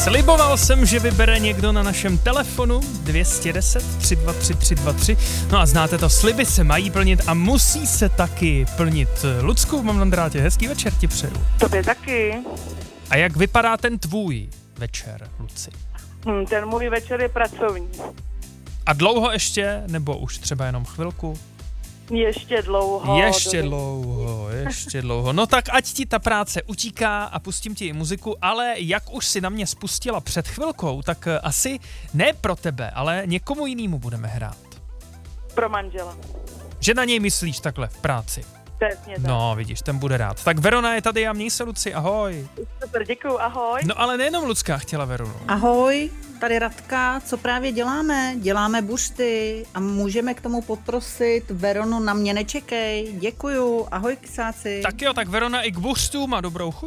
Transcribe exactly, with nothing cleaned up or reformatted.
Sliboval jsem, že vybere někdo na našem telefonu dvě stě deset tři dva tři tři dva tři. No a znáte to, sliby se mají plnit a musí se taky plnit. Lucku, mám na drátě, hezký večer ti přeju. Tobě taky. A jak vypadá ten tvůj večer, Luci? Hm, ten můj večer je pracovní. A dlouho ještě, nebo už třeba jenom chvilku? Ještě dlouho. Ještě do... dlouho, ještě dlouho. No tak ať ti ta práce utíká a pustím ti i muziku, ale jak už si na mě spustila před chvilkou, tak asi ne pro tebe, ale někomu jinému budeme hrát. Pro manžela. Že na něj myslíš takhle v práci. Přesně tak. No, vidíš, ten bude rád. Tak Verona je tady a měj se, Luci, ahoj. Super, děkuju, ahoj. No ale nejenom Lucka chtěla Veronu. Ahoj, tady Radka, co právě děláme? Děláme bušty a můžeme k tomu poprosit Veronu, na mě nečekej, děkuju, ahoj kysáci. Tak jo, tak Verona i k buřtům a dobrou chuť.